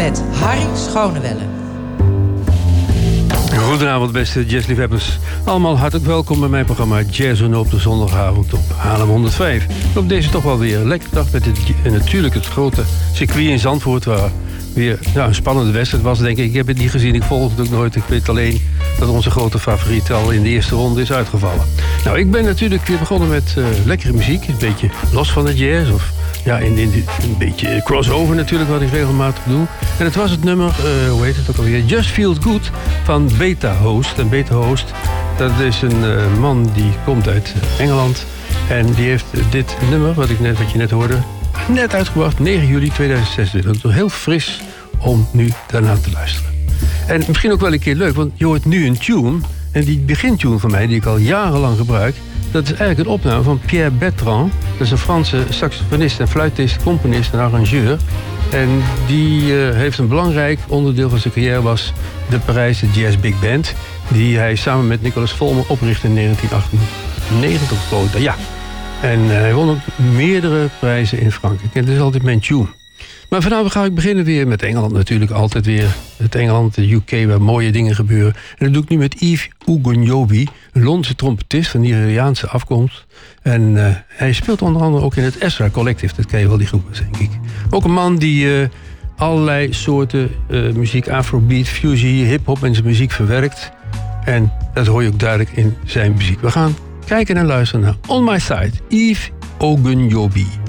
met Harry Schonewelle. Goedenavond beste jazzliefhebbers. Allemaal hartelijk welkom bij mijn programma Jazz op de zondagavond op Haarlem 105. Op deze toch wel weer een lekkere dag met natuurlijk het grote circuit in Zandvoort, waar weer een spannende wedstrijd was, denk ik. Ik heb het niet gezien, ik volg het ook nooit. Ik weet alleen dat onze grote favoriet al in de eerste ronde is uitgevallen. Nou, ik ben natuurlijk weer begonnen met lekkere muziek. Een beetje los van de jazz, of een beetje crossover natuurlijk, wat ik regelmatig doe. En het was het nummer, hoe heet het ook alweer? Just Feels Good van Beta Host. En Beta Host, dat is een man die komt uit Engeland. En die heeft dit nummer, wat je net hoorde, net uitgebracht, 9 juli 2026. Dat is heel fris om nu daarna te luisteren. En misschien ook wel een keer leuk, want je hoort nu een tune. En die begintune van mij, die ik al jarenlang gebruik, dat is eigenlijk een opname van Pierre Bertrand. Dat is een Franse saxofonist en fluitist, componist en arrangeur. En die heeft een belangrijk onderdeel van zijn carrière, was de Parijse Jazz Big Band, die hij samen met Nicolas Volmer oprichtte in 1998. Ja. En hij won ook meerdere prijzen in Frankrijk. En dat is altijd mijn tune. Maar vanavond ga ik beginnen weer met Engeland natuurlijk. Altijd weer het Engeland, de UK, waar mooie dingen gebeuren. En dat doe ik nu met Yves Ogunjobi, een Londense trompetist van Nigeriaanse afkomst. En hij speelt onder andere ook in het Ezra Collective. Dat ken je wel, die groep, denk ik. Ook een man die allerlei soorten muziek, afrobeat, fusie, hip-hop in zijn muziek verwerkt. En dat hoor je ook duidelijk in zijn muziek. We gaan kijken en luisteren naar On My Side, Yves Ogunjobi.